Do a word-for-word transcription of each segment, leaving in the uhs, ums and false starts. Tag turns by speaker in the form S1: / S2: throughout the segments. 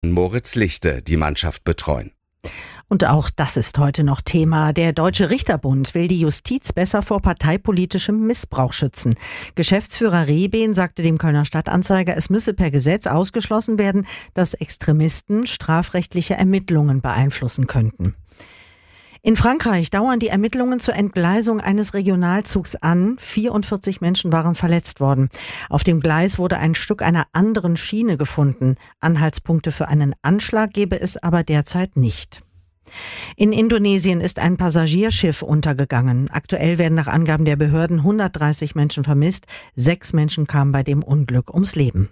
S1: Moritz Lichte die Mannschaft betreuen.
S2: Und auch das ist heute noch Thema. Der Deutsche Richterbund will die Justiz besser vor parteipolitischem Missbrauch schützen. Geschäftsführer Rehben sagte dem Kölner Stadtanzeiger, es müsse per Gesetz ausgeschlossen werden, dass Extremisten strafrechtliche Ermittlungen beeinflussen könnten. In Frankreich dauern die Ermittlungen zur Entgleisung eines Regionalzugs an. vierundvierzig Menschen waren verletzt worden. Auf dem Gleis wurde ein Stück einer anderen Schiene gefunden. Anhaltspunkte für einen Anschlag gebe es aber derzeit nicht. In Indonesien ist ein Passagierschiff untergegangen. Aktuell werden nach Angaben der Behörden hundertdreißig Menschen vermisst. Sechs Menschen kamen bei dem Unglück ums Leben.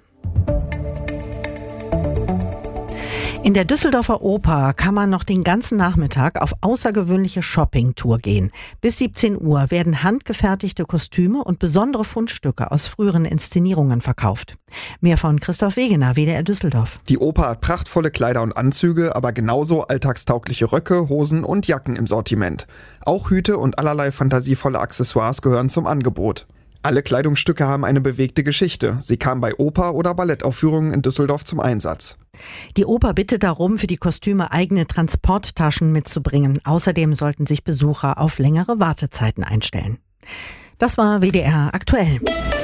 S2: In der Düsseldorfer Oper kann man noch den ganzen Nachmittag auf außergewöhnliche Shopping-Tour gehen. Bis siebzehn Uhr werden handgefertigte Kostüme und besondere Fundstücke aus früheren Inszenierungen verkauft. Mehr von Christoph Wegener, W D R Düsseldorf.
S3: Die Oper hat prachtvolle Kleider und Anzüge, aber genauso alltagstaugliche Röcke, Hosen und Jacken im Sortiment. Auch Hüte und allerlei fantasievolle Accessoires gehören zum Angebot. Alle Kleidungsstücke haben eine bewegte Geschichte. Sie kamen bei Oper- oder Ballettaufführungen in Düsseldorf zum Einsatz.
S2: Die Oper bittet darum, für die Kostüme eigene Transporttaschen mitzubringen. Außerdem sollten sich Besucher auf längere Wartezeiten einstellen. Das war W D R aktuell.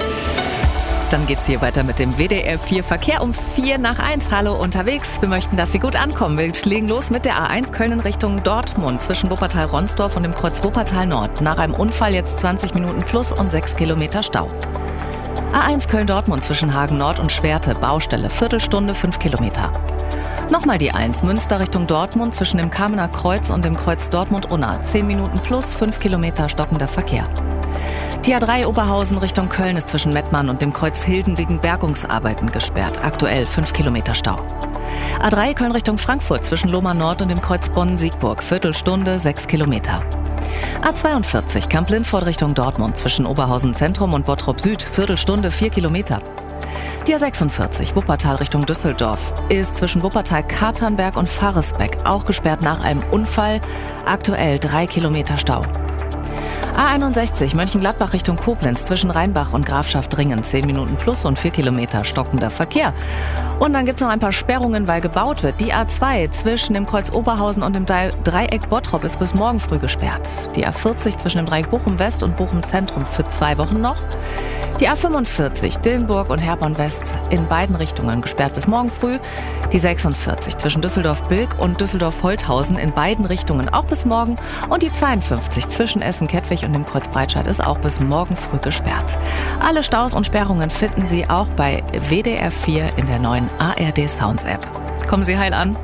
S4: Dann geht's hier weiter mit dem W D R vier Verkehr um vier nach eins. Hallo unterwegs. Wir möchten, dass Sie gut ankommen. Wir legen los mit der A eins Köln in Richtung Dortmund zwischen Wuppertal-Ronsdorf und dem Kreuz Wuppertal Nord. Nach einem Unfall jetzt zwanzig Minuten plus und sechs Kilometer Stau. A eins Köln-Dortmund zwischen Hagen Nord und Schwerte. Baustelle, Viertelstunde, fünf Kilometer. Nochmal die eins Münster Richtung Dortmund zwischen dem Kamener Kreuz und dem Kreuz Dortmund-Unna. zehn Minuten plus, fünf Kilometer stockender Verkehr. Die A drei Oberhausen Richtung Köln ist zwischen Mettmann und dem Kreuz Hilden wegen Bergungsarbeiten gesperrt. Aktuell fünf Kilometer Stau. A drei Köln Richtung Frankfurt zwischen Lohmar Nord und dem Kreuz Bonn-Siegburg. Viertelstunde, sechs Kilometer. A zweiundvierzig Kamp-Lindfort Richtung Dortmund zwischen Oberhausen Zentrum und Bottrop Süd. Viertelstunde, vier Kilometer. Die A sechsundvierzig Wuppertal Richtung Düsseldorf ist zwischen Wuppertal-Katernberg und Faresbeck auch gesperrt nach einem Unfall. Aktuell drei Kilometer Stau. A einundsechzig Mönchengladbach Richtung Koblenz zwischen Rheinbach und Grafschaft-Dringen. zehn Minuten plus und vier Kilometer stockender Verkehr. Und dann gibt es noch ein paar Sperrungen, weil gebaut wird. Die A zwei zwischen dem Kreuz Oberhausen und dem Dreieck Bottrop ist bis morgen früh gesperrt. Die A vierzig zwischen dem Dreieck Bochum West und Bochum Zentrum für zwei Wochen noch. Die A fünfundvierzig Dillenburg und Herborn West in beiden Richtungen gesperrt bis morgen früh. Die sechsundvierzig zwischen Düsseldorf-Bilk und Düsseldorf-Holthausen in beiden Richtungen auch bis morgen. Und die zweiundfünfzig zwischen Essen-Kettwig und dem Kreuz Breitscheid ist auch bis morgen früh gesperrt. Alle Staus und Sperrungen finden Sie auch bei W D R vier in der neuen A R D Sounds App. Kommen Sie heil an.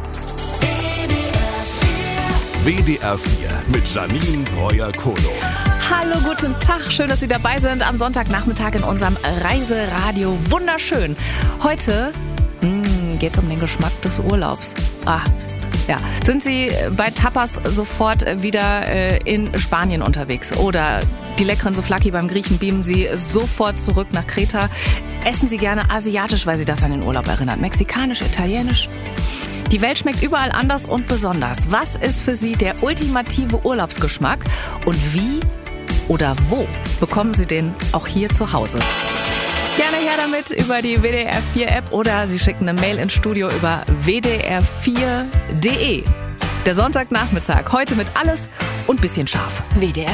S5: W D R vier mit Janine Breuer-Kolo.
S4: Hallo, guten Tag. Schön, dass Sie dabei sind am Sonntagnachmittag in unserem Reiseradio. Wunderschön. Heute geht es um den Geschmack des Urlaubs. Ah, ja. Sind Sie bei Tapas sofort wieder äh, in Spanien unterwegs? Oder die leckeren Souvlaki beim Griechen beamen Sie sofort zurück nach Kreta? Essen Sie gerne asiatisch, weil Sie das an den Urlaub erinnert? Mexikanisch, italienisch? Die Welt schmeckt überall anders und besonders. Was ist für Sie der ultimative Urlaubsgeschmack? Und wie oder wo bekommen Sie den auch hier zu Hause? Gerne her damit über die W D R vier App oder Sie schicken eine Mail ins Studio über w d r vier punkt d e. Der Sonntagnachmittag, heute mit alles und bisschen scharf. W D R